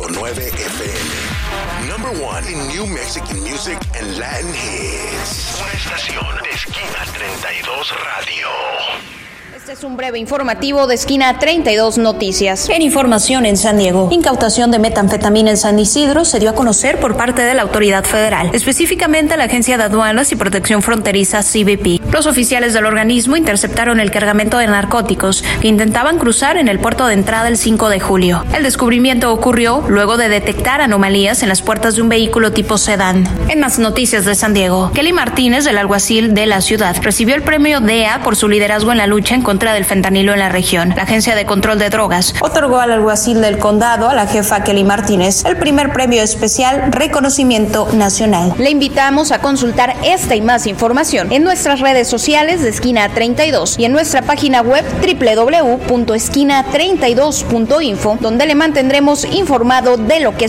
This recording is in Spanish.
FM. Number one in New Mexican music and Latin hits. Una estación de Esquina 32 Radio. Este es un breve informativo de Esquina 32 Noticias. En información en San Diego, incautación de metanfetamina en San Isidro se dio a conocer por parte de la autoridad federal, específicamente la Agencia de Aduanas y Protección Fronteriza CBP. Los oficiales del organismo interceptaron el cargamento de narcóticos que intentaban cruzar en el puerto de entrada el 5 de julio. El descubrimiento ocurrió luego de detectar anomalías en las puertas de un vehículo tipo sedán. En más noticias de San Diego, Kelly Martínez, el alguacil de la ciudad, recibió el premio DEA por su liderazgo en la lucha en contra del fentanilo en la región. La Agencia de Control de Drogas otorgó al alguacil del condado, a la jefa Kelly Martínez, el primer premio especial Reconocimiento Nacional. Le invitamos a consultar esta y más información en nuestras redes sociales de Esquina 32 y en nuestra página web www.esquina32.info, donde le mantendremos informado de lo que